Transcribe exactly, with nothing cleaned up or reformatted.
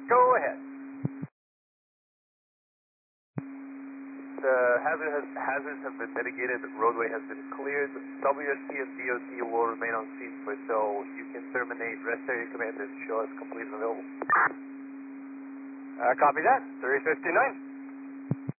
Go ahead. The hazard has, hazards have been mitigated, the roadway has been cleared, W S T and D O T will remain on scene for so you can terminate rest area command and show us complete and available. Uh, copy that. three fifty-nine.